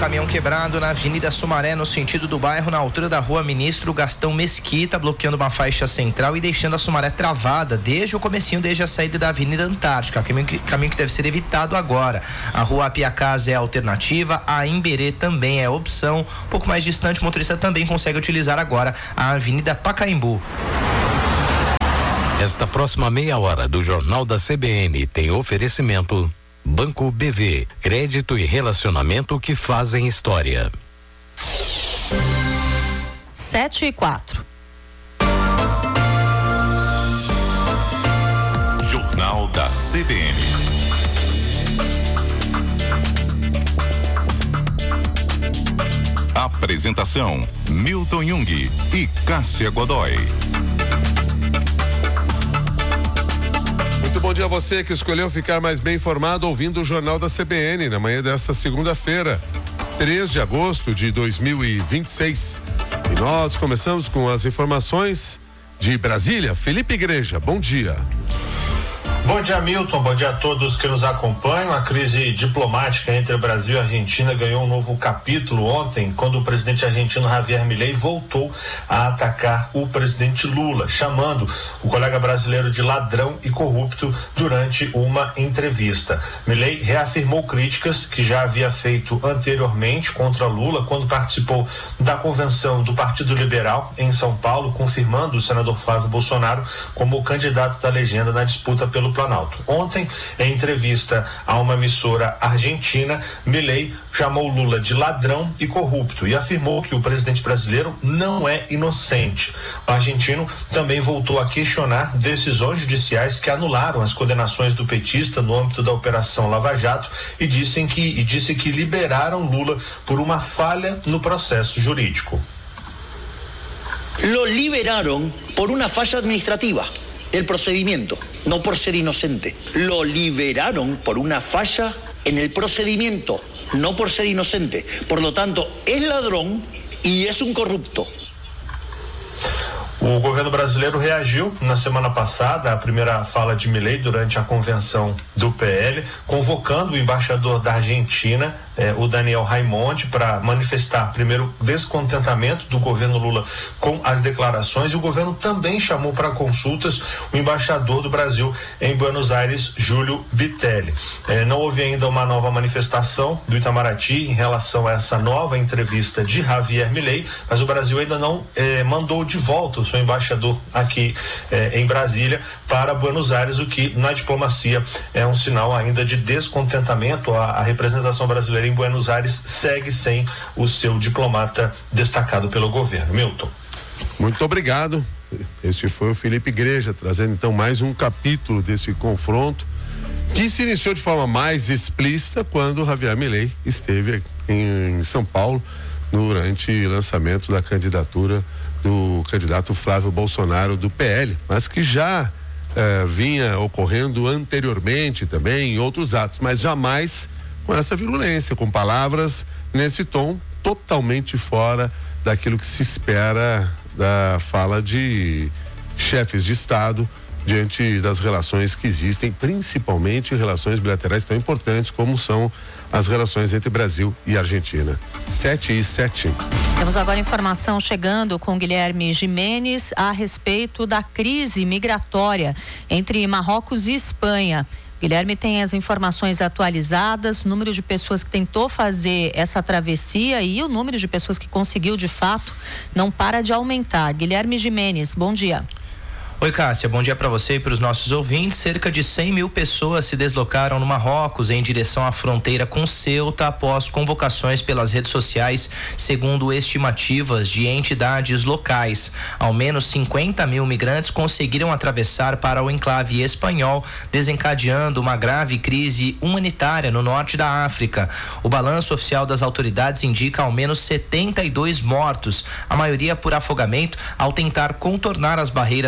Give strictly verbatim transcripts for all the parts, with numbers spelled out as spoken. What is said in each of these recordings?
caminhão quebrado na Avenida Sumaré, no sentido do bairro, na altura da rua Ministro Gastão Mesquita, bloqueando uma faixa central e deixando a Sumaré travada desde o comecinho, desde a saída da Avenida Antártica, caminho que, caminho que deve ser evitado agora. A rua Apiacás é alternativa, a Imberê também é opção. Um pouco mais distante, o motorista também consegue utilizar agora a Avenida Pacaembu. Esta próxima meia hora do Jornal da C B N tem oferecimento Banco B V, crédito e relacionamento que fazem história. Sete e quatro. Jornal da C B N. Apresentação: Milton Jung e Cássia Godoy. Muito bom dia a você que escolheu ficar mais bem informado ouvindo o Jornal da C B N na manhã desta segunda-feira, três de agosto de dois mil e vinte e seis. E nós começamos com as informações de Brasília. Felipe Igreja, bom dia. Bom dia, Milton. Bom dia a todos que nos acompanham. A crise diplomática entre Brasil e Argentina ganhou um novo capítulo ontem, quando o presidente argentino Javier Milei voltou a atacar o presidente Lula, chamando o colega brasileiro de ladrão e corrupto durante uma entrevista. Milei reafirmou críticas que já havia feito anteriormente contra Lula quando participou da convenção do Partido Liberal em São Paulo, confirmando o senador Flávio Bolsonaro como o candidato da legenda na disputa pelo Planalto. Ontem, em entrevista a uma emissora argentina, Milei chamou Lula de ladrão e corrupto e afirmou que o presidente brasileiro não é inocente. O argentino também voltou a questionar decisões judiciais que anularam as condenações do petista no âmbito da Operação Lava Jato e, disse que, e disse que liberaram Lula por uma falha no processo jurídico. Lo liberaron por una falla administrativa del procedimiento, no por ser inocente. Lo liberaron por una falla en el procedimiento, no por ser inocente. Por lo tanto, es ladrón y es un corrupto. O governo brasileiro reagiu na semana passada à primeira fala de Milei durante a convenção do P L, convocando o embaixador da Argentina, eh, o Daniel Raimondi, para manifestar primeiro descontentamento do governo Lula com as declarações, e o governo também chamou para consultas o embaixador do Brasil em Buenos Aires, Júlio Bitelli. Eh, não houve ainda uma nova manifestação do Itamaraty em relação a essa nova entrevista de Javier Milei, mas o Brasil ainda não eh, mandou de volta o seu embaixador aqui eh, em Brasília para Buenos Aires, o que na diplomacia é um sinal ainda de descontentamento. A, a representação brasileira em Buenos Aires segue sem o seu diplomata destacado pelo governo. Milton. Muito obrigado. Este foi o Felipe Igreja, trazendo então mais um capítulo desse confronto que se iniciou de forma mais explícita quando Javier Milei esteve em, em São Paulo durante o lançamento da candidatura do candidato Flávio Bolsonaro do P L, mas que já eh, vinha ocorrendo anteriormente também em outros atos, mas jamais com essa virulência, com palavras nesse tom totalmente fora daquilo que se espera da fala de chefes de Estado diante das relações que existem, principalmente relações bilaterais tão importantes como são as relações entre Brasil e Argentina. Sete e sete. Temos agora informação chegando com Guilherme Gimenez a respeito da crise migratória entre Marrocos e Espanha. Guilherme tem as informações atualizadas, número de pessoas que tentou fazer essa travessia e o número de pessoas que conseguiu de fato não para de aumentar. Guilherme Gimenez, bom dia. Oi, Cássia, bom dia para você e para os nossos ouvintes. Cerca de cem mil pessoas se deslocaram no Marrocos em direção à fronteira com Ceuta após convocações pelas redes sociais, segundo estimativas de entidades locais. Ao menos cinquenta mil migrantes conseguiram atravessar para o enclave espanhol, desencadeando uma grave crise humanitária no norte da África. O balanço oficial das autoridades indica ao menos setenta e dois mortos, a maioria por afogamento, ao tentar contornar as barreiras marítimas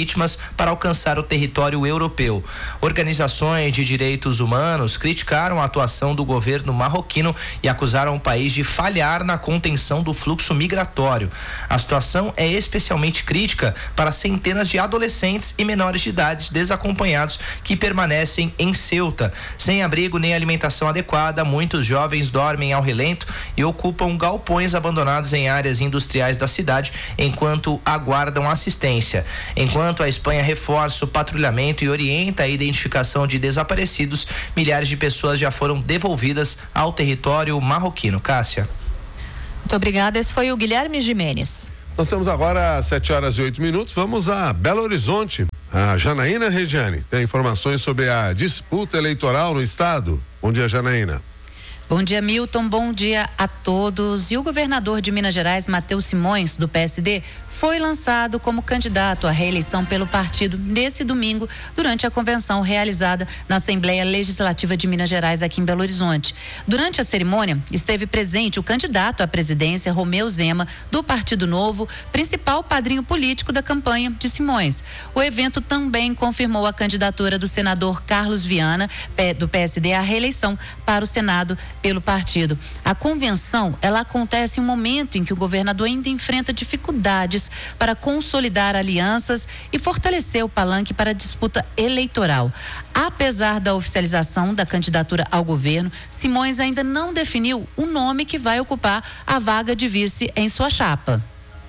marítimas para alcançar o território europeu. Organizações de direitos humanos criticaram a atuação do governo marroquino e acusaram o país de falhar na contenção do fluxo migratório. A situação é especialmente crítica para centenas de adolescentes e menores de idade desacompanhados que permanecem em Ceuta. Sem abrigo nem alimentação adequada, muitos jovens dormem ao relento e ocupam galpões abandonados em áreas industriais da cidade enquanto aguardam assistência. Enquanto a Espanha reforça o patrulhamento e orienta a identificação de desaparecidos, milhares de pessoas já foram devolvidas ao território marroquino. Cássia. Muito obrigada. Esse foi o Guilherme Gimenez. Nós temos agora sete horas e oito minutos. Vamos a Belo Horizonte. A Janaína Regiane tem informações sobre a disputa eleitoral no estado. Bom dia, Janaína. Bom dia, Milton. Bom dia a todos. E o governador de Minas Gerais, Matheus Simões, do P S D, foi lançado como candidato à reeleição pelo partido nesse domingo, durante a convenção realizada na Assembleia Legislativa de Minas Gerais, aqui em Belo Horizonte. Durante a cerimônia, esteve presente o candidato à presidência, Romeu Zema, do Partido Novo, principal padrinho político da campanha de Simões. O evento também confirmou a candidatura do senador Carlos Viana, do P S D, à reeleição para o Senado pelo partido. A convenção, ela acontece em um momento em que o governador ainda enfrenta dificuldades para consolidar alianças e fortalecer o palanque para a disputa eleitoral. Apesar da oficialização da candidatura ao governo, Simões ainda não definiu o nome que vai ocupar a vaga de vice em sua chapa.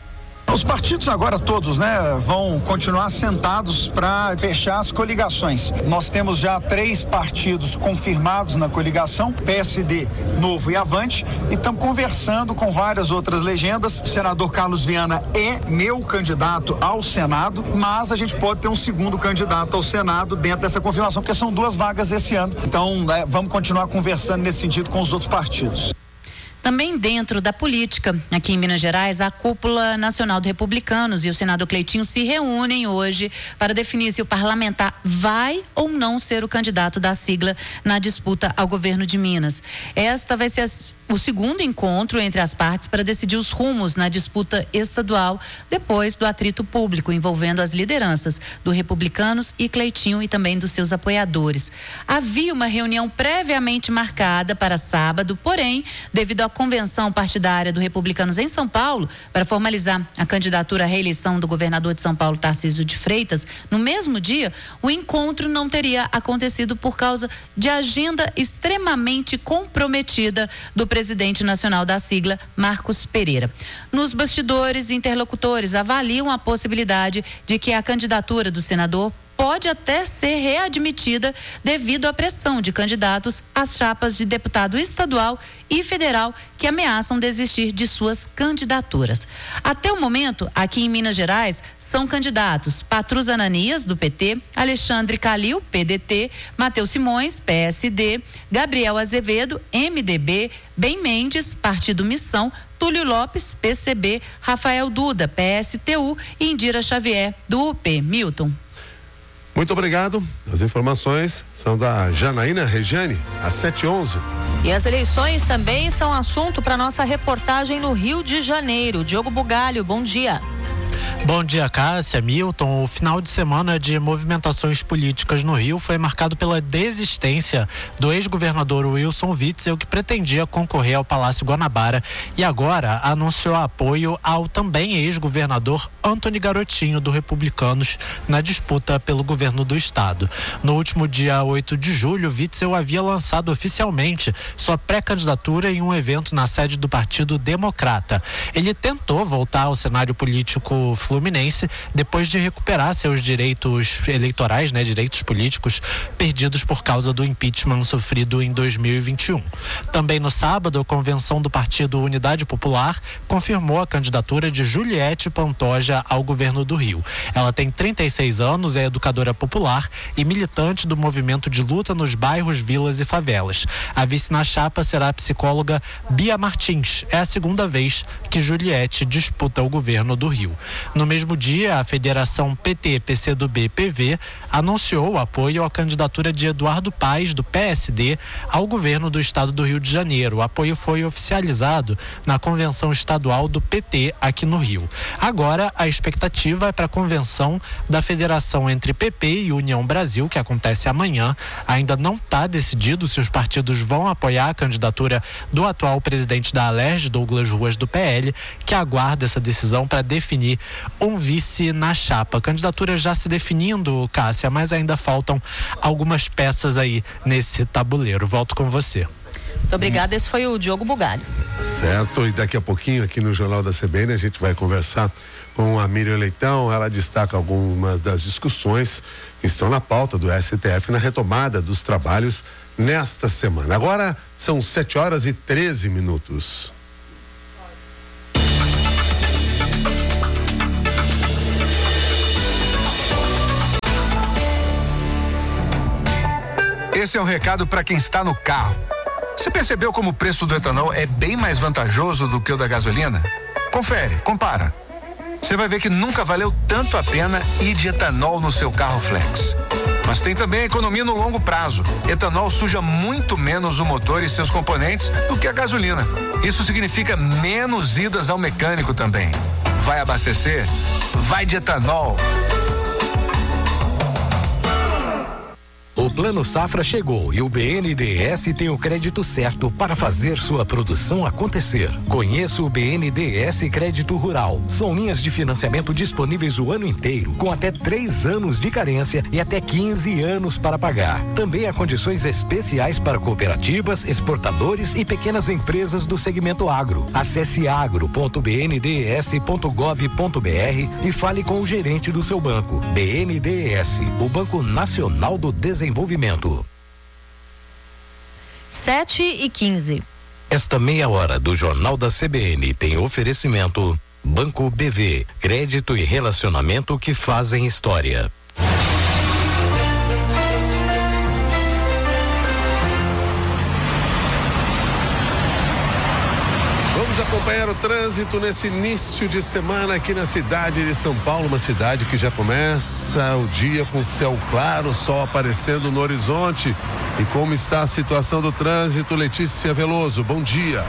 Os partidos agora todos, né, vão continuar sentados para fechar as coligações. Nós temos já três partidos confirmados na coligação, P S D, Novo e Avante, e estamos conversando com várias outras legendas. O senador Carlos Viana é meu candidato ao Senado, mas a gente pode ter um segundo candidato ao Senado dentro dessa confirmação, porque são duas vagas esse ano. Então, né, vamos continuar conversando nesse sentido com os outros partidos. Também dentro da política, aqui em Minas Gerais, a Cúpula Nacional de Republicanos e o senador Cleitinho se reúnem hoje para definir se o parlamentar vai ou não ser o candidato da sigla na disputa ao governo de Minas. Esta vai ser o segundo encontro entre as partes para decidir os rumos na disputa estadual, depois do atrito público envolvendo as lideranças do Republicanos e Cleitinho e também dos seus apoiadores. Havia uma reunião previamente marcada para sábado, porém, devido à convenção partidária do Republicanos em São Paulo para formalizar a candidatura à reeleição do governador de São Paulo, Tarcísio de Freitas, no mesmo dia, o encontro não teria acontecido por causa de agenda extremamente comprometida do presidente nacional da sigla, Marcos Pereira. Nos bastidores, interlocutores avaliam a possibilidade de que a candidatura do senador pode até ser readmitida devido à pressão de candidatos às chapas de deputado estadual e federal que ameaçam desistir de suas candidaturas. Até o momento, aqui em Minas Gerais, são candidatos Patrus Ananias, do P T, Alexandre Calil, P D T, Matheus Simões, P S D, Gabriel Azevedo, M D B, Ben Mendes, Partido Missão, Túlio Lopes, P C B, Rafael Duda, P S T U e Indira Xavier, do U P. Milton. Muito obrigado. As informações são da Janaína Regiane, às sete e onze. E as eleições também são assunto para nossa reportagem no Rio de Janeiro. Diogo Bugalho, bom dia. Bom dia, Cássia, Milton. O final de semana de movimentações políticas no Rio foi marcado pela desistência do ex-governador Wilson Witzel, que pretendia concorrer ao Palácio Guanabara e agora anunciou apoio ao também ex-governador Antony Garotinho, do Republicanos, na disputa pelo governo do estado. No último dia oito de julho, Witzel havia lançado oficialmente sua pré-candidatura em um evento na sede do Partido Democrata. Ele tentou voltar ao cenário político fluminense depois de recuperar seus direitos eleitorais, né, direitos políticos perdidos por causa do impeachment sofrido em dois mil e vinte e um. Também no sábado, a convenção do Partido Unidade Popular confirmou a candidatura de Juliette Pantoja ao governo do Rio. Ela tem trinta e seis anos, é educadora popular e militante do movimento de luta nos bairros, vilas e favelas. A vice na chapa será a psicóloga Bia Martins. É a segunda vez que Juliette disputa o governo do Rio. No mesmo dia, a Federação P T, P C do B e P V anunciou o apoio à candidatura de Eduardo Paes, do P S D, ao governo do estado do Rio de Janeiro. O apoio foi oficializado na convenção estadual do P T aqui no Rio. Agora, a expectativa é para a convenção da federação entre P P e União Brasil, que acontece amanhã. Ainda não está decidido se os partidos vão apoiar a candidatura do atual presidente da Alerj, Douglas Ruas, do P L, que aguarda essa decisão para definir um vice na chapa. A candidatura já se definindo, Cássia, mas ainda faltam algumas peças aí nesse tabuleiro. Volto com você. Muito obrigada, esse foi o Diogo Bugalho. Certo, e daqui a pouquinho aqui no Jornal da C B N a gente vai conversar com a Miriam Leitão. Ela destaca algumas das discussões que estão na pauta do S T F na retomada dos trabalhos nesta semana. Agora são sete horas e treze minutos. Esse é um recado para quem está no carro. Você percebeu como o preço do etanol é bem mais vantajoso do que o da gasolina? Confere, compara. Você vai ver que nunca valeu tanto a pena ir de etanol no seu carro flex. Mas tem também a economia no longo prazo. Etanol suja muito menos o motor e seus componentes do que a gasolina. Isso significa menos idas ao mecânico também. Vai abastecer? Vai de etanol. O Plano Safra chegou e o B N D E S tem o crédito certo para fazer sua produção acontecer. Conheça o B N D E S Crédito Rural. São linhas de financiamento disponíveis o ano inteiro, com até três anos de carência e até quinze anos para pagar. Também há condições especiais para cooperativas, exportadores e pequenas empresas do segmento agro. Acesse agro ponto b n d e s ponto gov ponto b r e fale com o gerente do seu banco. B N D E S, o Banco Nacional do Desenvolvimento. Desenvolvimento. sete e quinze. Esta meia hora do Jornal da C B N tem oferecimento Banco B V, crédito e relacionamento que fazem história. Vamos acompanhar o trânsito nesse início de semana aqui na cidade de São Paulo, uma cidade que já começa o dia com céu claro, sol aparecendo no horizonte. E como está a situação do trânsito, Letícia Veloso, bom dia.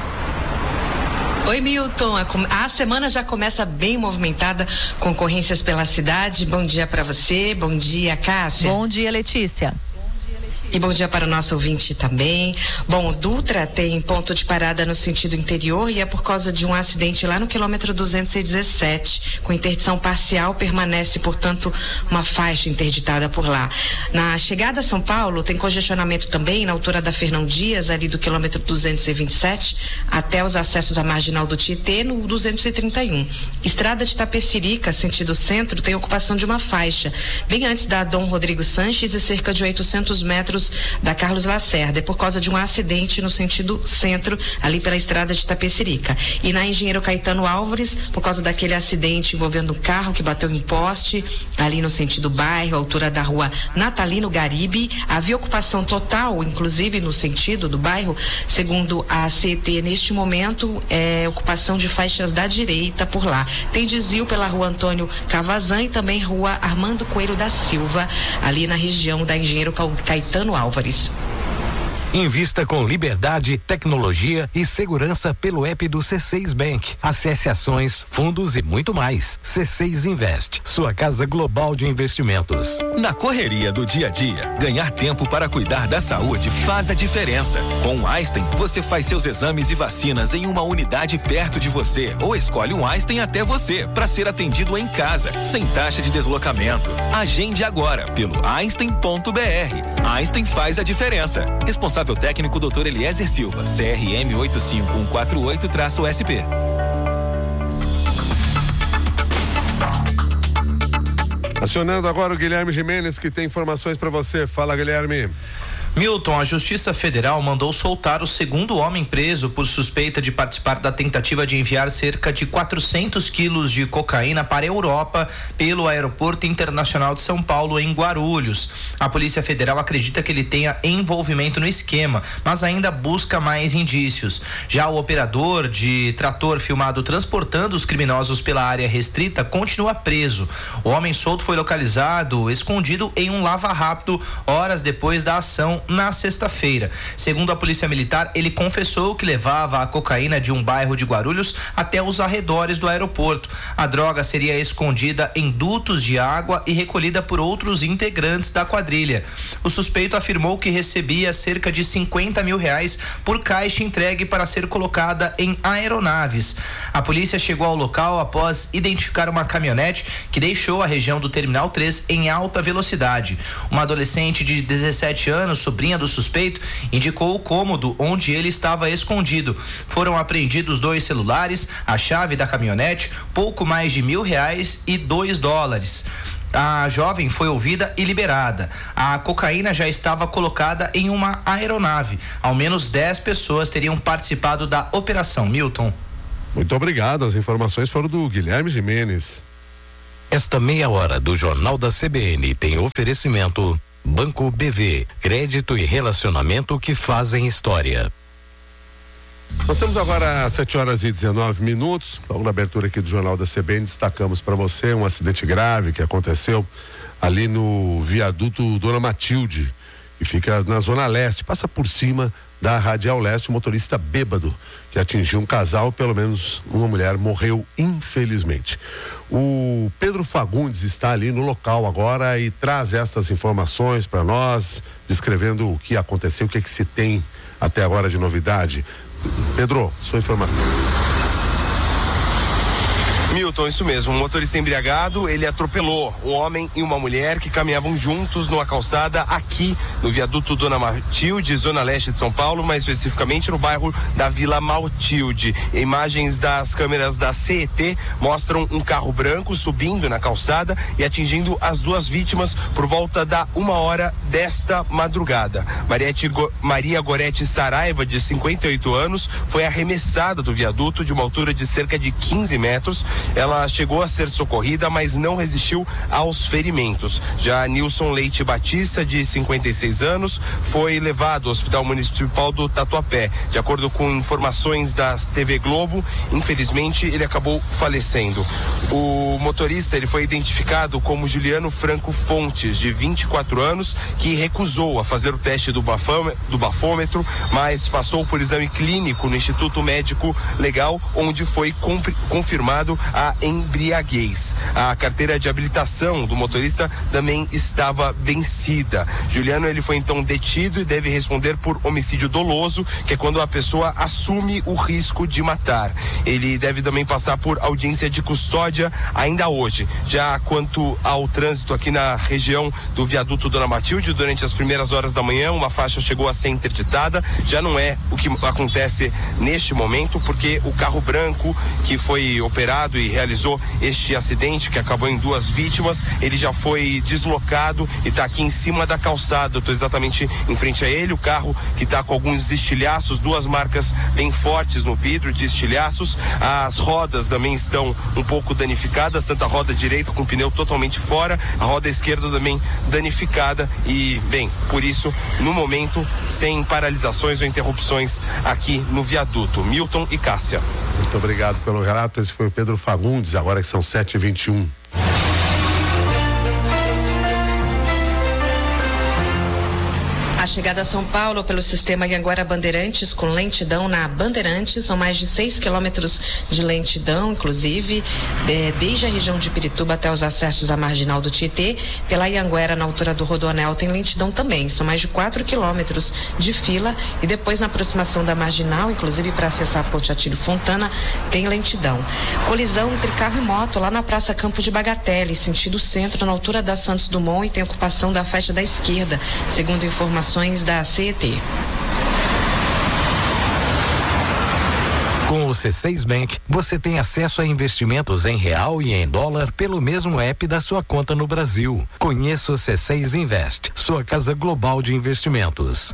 Oi, Milton, a, a semana já começa bem movimentada, concorrências pela cidade. Bom dia para você, bom dia, Cássia. Bom dia, Letícia. E bom dia para o nosso ouvinte também. Bom, Dutra tem ponto de parada no sentido interior e é por causa de um acidente lá no quilômetro duzentos e dezessete. Com interdição parcial, permanece, portanto, uma faixa interditada por lá. Na chegada a São Paulo, tem congestionamento também na altura da Fernão Dias, ali do quilômetro duzentos e vinte e sete, até os acessos à marginal do Tietê, no duzentos e trinta e um. Estrada de Tapecerica, sentido centro, tem ocupação de uma faixa, bem antes da Dom Rodrigo Sanches e cerca de oitocentos metros da Carlos Lacerda, é por causa de um acidente no sentido centro, ali pela estrada de Tapecerica. E na Engenheiro Caetano Álvares, por causa daquele acidente envolvendo um carro que bateu em poste, ali no sentido bairro, altura da rua Natalino Garibe, havia ocupação total, inclusive no sentido do bairro, segundo a C E T, neste momento, é ocupação de faixas da direita por lá. Tem desvio pela rua Antônio Cavazan e também rua Armando Coelho da Silva, ali na região da Engenheiro Caetano Álvares. Invista com liberdade, tecnologia e segurança pelo app do C seis Bank. Acesse ações, fundos e muito mais. C seis Invest, sua casa global de investimentos. Na correria do dia a dia, ganhar tempo para cuidar da saúde faz a diferença. Com o Einstein, você faz seus exames e vacinas em uma unidade perto de você ou escolhe um Einstein até você para ser atendido em casa, sem taxa de deslocamento. Agende agora pelo einstein ponto b r. Einstein faz a diferença. Responsável técnico doutor Eliezer Silva, C R M oito cinco um quatro oito S P. Acionando agora o Guilherme Gimenez, que tem informações para você. Fala, Guilherme. Milton, a Justiça Federal mandou soltar o segundo homem preso por suspeita de participar da tentativa de enviar cerca de quatrocentos quilos de cocaína para a Europa pelo Aeroporto Internacional de São Paulo, em Guarulhos. A Polícia Federal acredita que ele tenha envolvimento no esquema, mas ainda busca mais indícios. Já o operador de trator filmado transportando os criminosos pela área restrita continua preso. O homem solto foi localizado escondido em um lava-rápido horas depois da ação na sexta-feira. Segundo a Polícia Militar, ele confessou que levava a cocaína de um bairro de Guarulhos até os arredores do aeroporto. A droga seria escondida em dutos de água e recolhida por outros integrantes da quadrilha. O suspeito afirmou que recebia cerca de cinquenta mil reais por caixa entregue para ser colocada em aeronaves. A polícia chegou ao local após identificar uma caminhonete que deixou a região do Terminal três em alta velocidade. Uma adolescente de dezessete anos, sobrinha do suspeito, indicou o cômodo onde ele estava escondido. Foram apreendidos dois celulares, a chave da caminhonete, pouco mais de mil reais e dois dólares. A jovem foi ouvida e liberada. A cocaína já estava colocada em uma aeronave. Ao menos dez pessoas teriam participado da operação. Milton. Muito obrigado. As informações foram do Guilherme Gimenez. Esta meia hora do Jornal da C B N tem oferecimento Banco B V, crédito e relacionamento que fazem história. Nós temos agora às sete horas e dezenove minutos. Logo na abertura aqui do Jornal da C B N, destacamos para você um acidente grave que aconteceu ali no viaduto Dona Matilde, que fica na Zona Leste, passa por cima da Radial Leste. Um motorista bêbado que atingiu um casal, pelo menos uma mulher morreu, infelizmente. O Pedro Fagundes está ali no local agora e traz essas informações para nós, descrevendo o que aconteceu, o que, é que se tem até agora de novidade. Pedro, sua informação. Milton, isso mesmo, um motorista embriagado, ele atropelou um homem e uma mulher que caminhavam juntos numa calçada aqui no viaduto Dona Matilde, Zona Leste de São Paulo, mais especificamente no bairro da Vila Matilde. Imagens das câmeras da C E T mostram um carro branco subindo na calçada e atingindo as duas vítimas por volta da uma hora desta madrugada. Mariette, Maria Gorete Saraiva, de cinquenta e oito anos, foi arremessada do viaduto de uma altura de cerca de quinze metros. Ela chegou a ser socorrida, mas não resistiu aos ferimentos. Já Nilson Leite Batista, de cinquenta e seis anos, foi levado ao Hospital Municipal do Tatuapé. De acordo com informações da T V Globo, infelizmente ele acabou falecendo. O motorista, ele foi identificado como Juliano Franco Fontes, de vinte e quatro anos, que recusou a fazer o teste do, bafame, do bafômetro, mas passou por exame clínico no Instituto Médico Legal, onde foi compri, confirmado a embriaguez. A carteira de habilitação do motorista também estava vencida. Juliano, ele foi então detido e deve responder por homicídio doloso, que é quando a pessoa assume o risco de matar. Ele deve também passar por audiência de custódia ainda hoje. Já quanto ao trânsito aqui na região do viaduto Dona Matilde, durante as primeiras horas da manhã, uma faixa chegou a ser interditada. Já não é o que acontece neste momento, porque o carro branco que foi operado e realizou este acidente, que acabou em duas vítimas, ele já foi deslocado e está aqui em cima da calçada. Eu estou exatamente em frente a ele, o carro que está com alguns estilhaços, duas marcas bem fortes no vidro de estilhaços. As rodas também estão um pouco danificadas, tanto a roda direita com o pneu totalmente fora, a roda esquerda também danificada e, bem, por isso, no momento, sem paralisações ou interrupções aqui no viaduto. Milton e Cássia. Muito obrigado pelo relato. Esse foi o Pedro Fagundes, agora que são sete e vinte e um. A chegada a São Paulo pelo sistema Anhanguera Bandeirantes com lentidão na Bandeirantes, são mais de seis quilômetros de lentidão, inclusive, é, desde a região de Pirituba até os acessos à Marginal do Tietê. Pela Anhanguera, na altura do Rodoanel, tem lentidão também, são mais de quatro quilômetros de fila, e depois na aproximação da Marginal, inclusive para acessar a Ponte Atílio Fontana, tem lentidão. Colisão entre carro e moto lá na Praça Campo de Bagatelle, sentido centro, na altura da Santos Dumont, e tem ocupação da faixa da esquerda, segundo informações da C E T. Com o C seis Bank, você tem acesso a investimentos em real e em dólar pelo mesmo app da sua conta no Brasil. Conheça o C seis Invest, sua casa global de investimentos.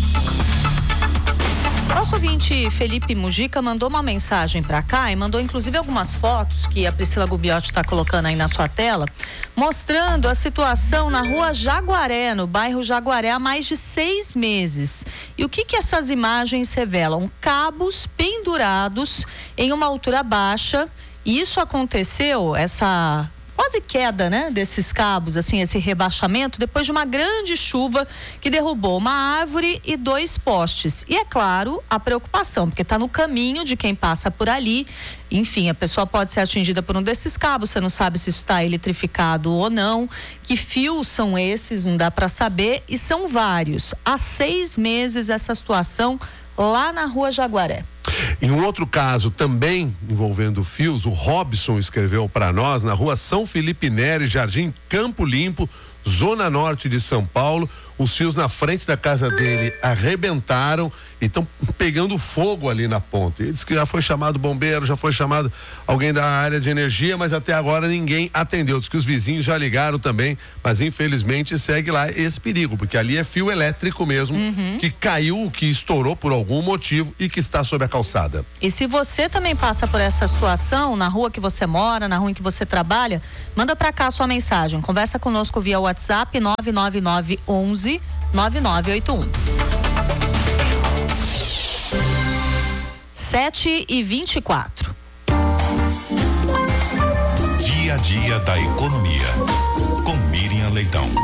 Nosso ouvinte Felipe Mujica mandou uma mensagem para cá e mandou inclusive algumas fotos que a Priscila Gubiotti está colocando aí na sua tela, mostrando a situação na rua Jaguaré, no bairro Jaguaré, há mais de seis meses. E o que que essas imagens revelam? Cabos pendurados em uma altura baixa, e isso aconteceu, essa quase queda, né, desses cabos, assim, esse rebaixamento, depois de uma grande chuva que derrubou uma árvore e dois postes. E é claro, a preocupação, porque está no caminho de quem passa por ali. Enfim, a pessoa pode ser atingida por um desses cabos, você não sabe se isso está eletrificado ou não, que fios são esses, não dá para saber, e são vários. Há seis meses essa situação lá na rua Jaguaré. Em um outro caso, também envolvendo fios, o Robson escreveu para nós, na rua São Felipe Neri, Jardim Campo Limpo, zona norte de São Paulo. Os fios na frente da casa dele arrebentaram e estão pegando fogo ali na ponte. Ele disse que já foi chamado bombeiro, já foi chamado alguém da área de energia, mas até agora ninguém atendeu. Diz que os vizinhos já ligaram também, mas infelizmente segue lá esse perigo, porque ali é fio elétrico mesmo, uhum, que caiu, que estourou por algum motivo e que está sob a calçada. E se você também passa por essa situação, na rua que você mora, na rua em que você trabalha, manda para cá a sua mensagem. Conversa conosco via WhatsApp nove nove nove onze nove nove oito um. sete e vinte e quatro. Dia a dia da economia, com Miriam Leitão.